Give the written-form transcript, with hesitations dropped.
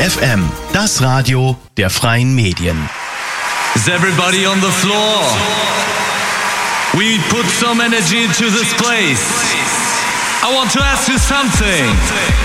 FM, das Radio der freien Medien. Is everybody on the floor? We put some energy into this place. I want to ask you something.